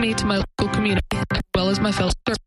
me to my local community as well as my fellow servants.